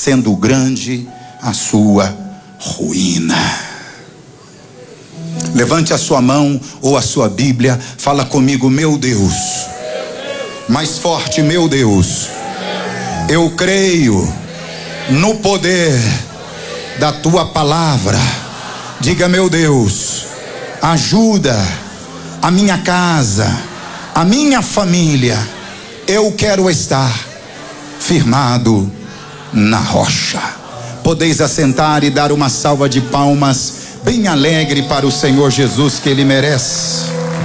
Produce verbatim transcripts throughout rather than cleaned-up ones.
sendo grande a sua ruína. Levante a sua mão ou a sua Bíblia, fala comigo: meu Deus, mais forte, meu Deus, eu creio no poder da tua palavra. Diga: meu Deus, ajuda a minha casa, a minha família. Eu quero estar firmado na rocha. Podeis assentar e dar uma salva de palmas bem alegre para o Senhor Jesus, que Ele merece.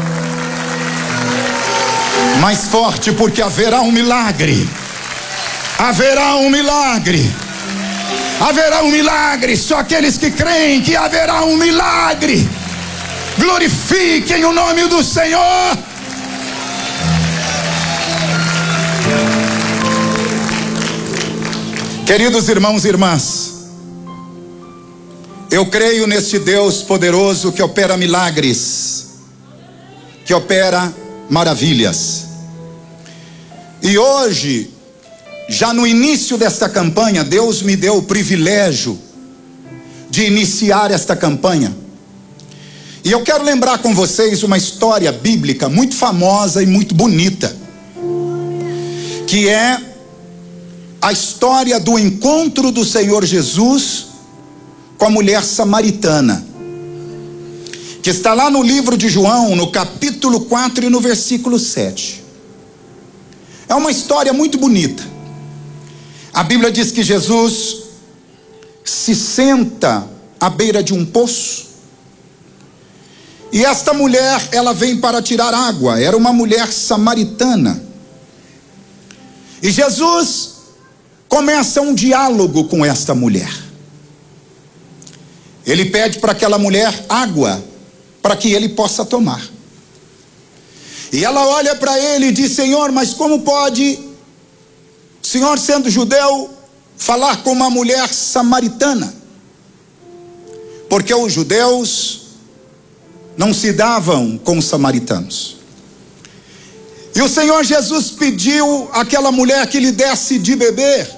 Mais forte, porque haverá um milagre. Haverá um milagre. Haverá um milagre. Só aqueles que creem que haverá um milagre, glorifiquem o nome do Senhor. Queridos irmãos e irmãs, eu creio neste Deus poderoso que opera milagres, que opera maravilhas. E hoje, já no início desta campanha, Deus me deu o privilégio de iniciar esta campanha. E eu quero lembrar com vocês uma história bíblica muito famosa e muito bonita, que é a história do encontro do Senhor Jesus com a mulher samaritana, que está lá no livro de João, no capítulo quatro e no versículo sete. É uma história muito bonita. A Bíblia diz que Jesus se senta à beira de um poço, e esta mulher, ela vem para tirar água. Era uma mulher samaritana. E Jesus começa um diálogo com esta mulher. Ele pede para aquela mulher água, para que ele possa tomar. E ela olha para ele e diz: Senhor, mas como pode o Senhor, sendo judeu, falar com uma mulher samaritana? Porque os judeus não se davam com os samaritanos. E o Senhor Jesus pediu àquela mulher que lhe desse de beber.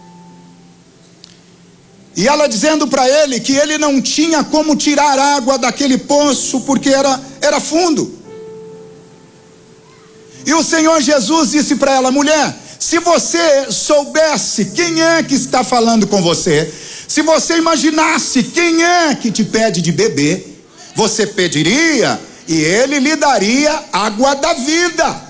E ela dizendo para ele que ele não tinha como tirar água daquele poço, porque era, era fundo. E o Senhor Jesus disse para ela: mulher, se você soubesse quem é que está falando com você, se você imaginasse quem é que te pede de beber, você pediria e ele lhe daria água da vida.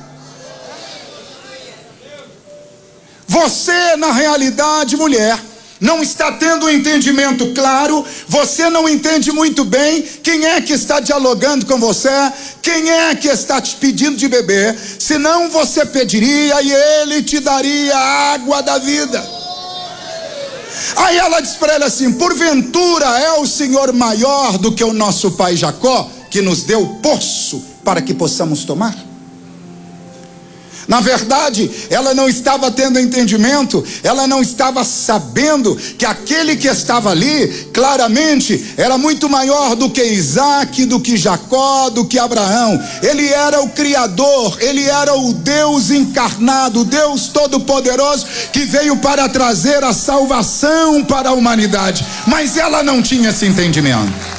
Você, na realidade, mulher, não está tendo um entendimento claro. Você não entende muito bem quem é que está dialogando com você, quem é que está te pedindo de beber. Senão você pediria e ele te daria a água da vida. Aí ela diz para ele assim: porventura é o Senhor maior do que o nosso pai Jacó, que nos deu poço para que possamos tomar? Na verdade, ela não estava tendo entendimento, ela não estava sabendo que aquele que estava ali, claramente, era muito maior do que Isaac, do que Jacó, do que Abraão. Ele era o Criador, ele era o Deus encarnado, o Deus Todo-Poderoso, que veio para trazer a salvação para a humanidade. Mas ela não tinha esse entendimento.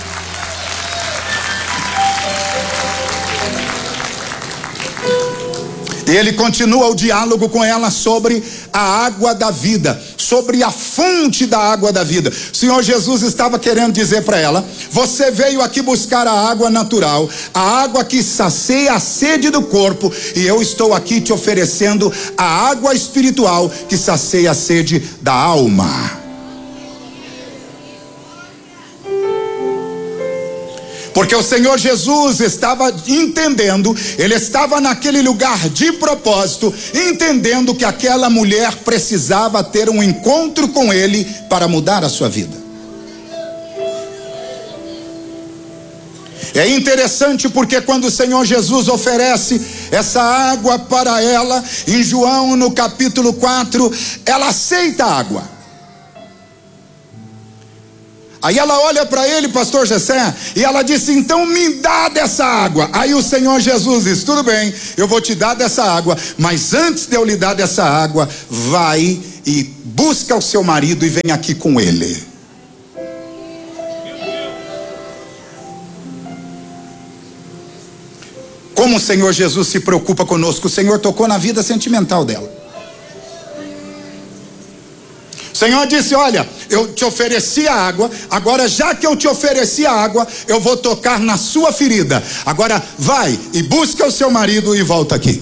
E ele continua o diálogo com ela sobre a água da vida, sobre a fonte da água da vida. O Senhor Jesus estava querendo dizer para ela: você veio aqui buscar a água natural, a água que sacia a sede do corpo, e eu estou aqui te oferecendo a água espiritual que sacia a sede da alma. Porque o Senhor Jesus estava entendendo, ele estava naquele lugar de propósito, entendendo que aquela mulher precisava ter um encontro com ele para mudar a sua vida. É interessante porque quando o Senhor Jesus oferece essa água para ela, em João no capítulo quatro, ela aceita a água. Aí ela olha para ele, pastor Gessé, e ela disse: então me dá dessa água. Aí o Senhor Jesus disse: tudo bem, eu vou te dar dessa água, mas antes de eu lhe dar dessa água, vai e busca o seu marido e vem aqui com ele. Como o Senhor Jesus se preocupa conosco. O Senhor tocou na vida sentimental dela. O Senhor disse: olha, eu te ofereci a água, agora já que eu te ofereci a água, eu vou tocar na sua ferida. Agora vai e busca o seu marido e volta aqui.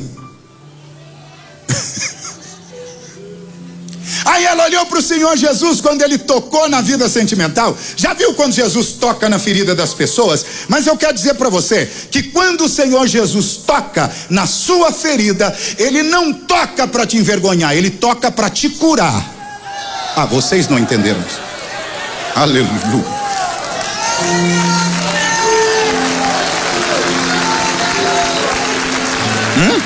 Aí ela olhou para o Senhor Jesus quando ele tocou na vida sentimental. Já viu quando Jesus toca na ferida das pessoas? Mas eu quero dizer para você que quando o Senhor Jesus toca na sua ferida, ele não toca para te envergonhar, ele toca para te curar. Ah, vocês não entenderam isso. Aleluia. Hum?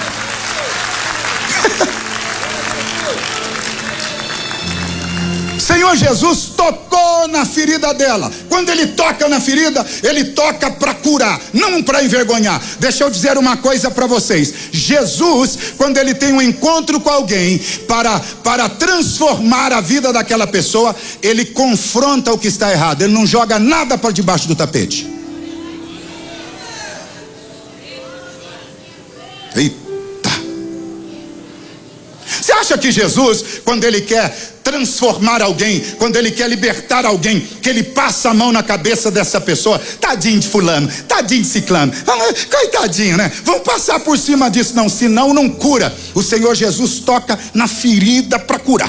Senhor Jesus tocou na ferida dela. Quando ele toca na ferida, ele toca para curar, não para envergonhar. Deixa eu dizer uma coisa para vocês. Jesus, quando ele tem um encontro com alguém para, para transformar a vida daquela pessoa, ele confronta o que está errado. Ele não joga nada para debaixo do tapete. Eita. Você acha que Jesus, quando ele quer transformar alguém, quando ele quer libertar alguém, que ele passa a mão na cabeça dessa pessoa? Tadinho de fulano, tadinho de ciclano, coitadinho, né? Vamos passar por cima disso. Não, senão não cura. O Senhor Jesus toca na ferida para curar.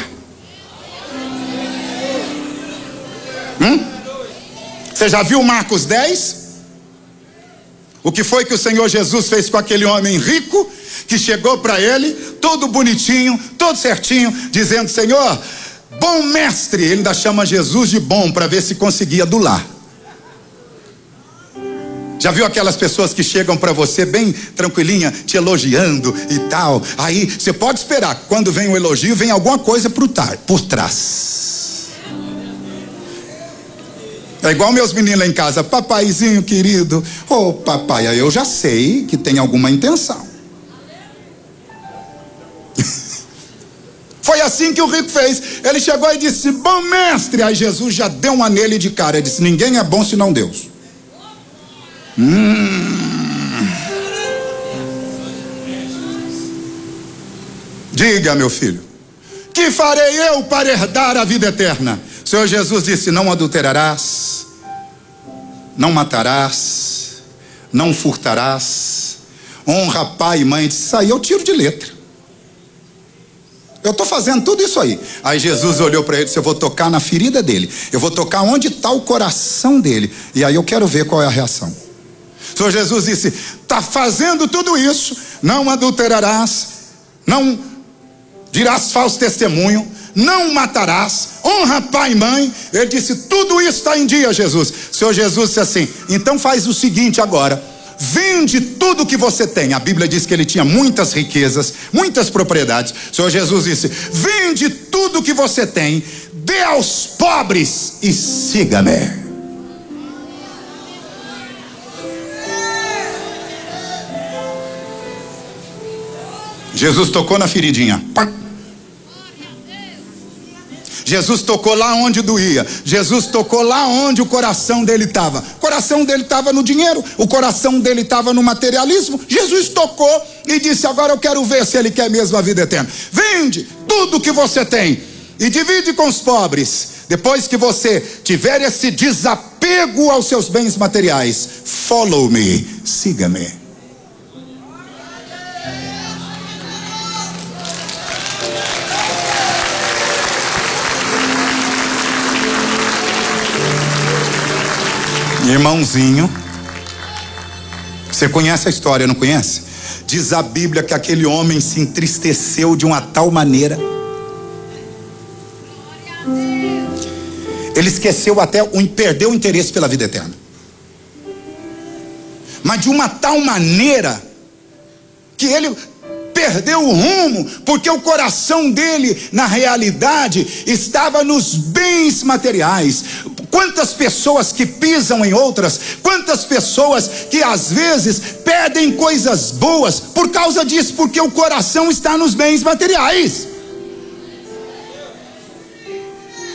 Hum? Você já viu Marcos dez? O que foi que o Senhor Jesus fez com aquele homem rico, que chegou para ele, todo bonitinho, todo certinho, dizendo: Senhor, bom mestre. Ele ainda chama Jesus de bom, para ver se conseguia adular. Já viu aquelas pessoas que chegam para você bem tranquilinha, te elogiando e tal? Aí você pode esperar, quando vem um elogio, vem alguma coisa por, tar, por trás. É igual meus meninos lá em casa: papaizinho querido, ô oh, papai, eu já sei que tem alguma intenção. Foi assim que o rico fez. Ele chegou e disse: bom mestre. Aí Jesus já deu uma nele de cara. Ele disse: ninguém é bom senão Deus. Hum. Diga, meu filho, que farei eu para herdar a vida eterna? O Senhor Jesus disse: não adulterarás, não matarás, não furtarás, honra pai e mãe. Isso aí eu tiro de letra. Eu estou fazendo tudo isso aí. Aí Jesus olhou para ele e disse: eu vou tocar na ferida dele, eu vou tocar onde está o coração dele, e aí eu quero ver qual é a reação. O Senhor Jesus disse: está fazendo tudo isso, não adulterarás, não dirás falso testemunho, não matarás, honra pai e mãe. Ele disse: tudo isso está em dia, Jesus. O Senhor Jesus disse assim: então faz o seguinte agora, vende tudo que você tem. A Bíblia diz que ele tinha muitas riquezas, muitas propriedades. O Senhor Jesus disse: vende tudo que você tem, dê aos pobres e siga-me. Jesus tocou na feridinha. Jesus tocou lá onde doía. Jesus tocou lá onde o coração dele estava. O coração dele estava no dinheiro, o coração dele estava no materialismo. Jesus tocou e disse: agora eu quero ver se ele quer mesmo a vida eterna. Vende tudo que você tem e divide com os pobres. Depois que você tiver esse desapego aos seus bens materiais, follow me, siga-me. Irmãozinho, você conhece a história, não conhece? Diz a Bíblia que aquele homem se entristeceu de uma tal maneira, ele esqueceu até, perdeu o interesse pela vida eterna. Mas de uma tal maneira que ele perdeu o rumo, porque o coração dele, na realidade, estava nos bens materiais. Quantas pessoas que pisam em outras, quantas pessoas que às vezes perdem coisas boas por causa disso, porque o coração está nos bens materiais.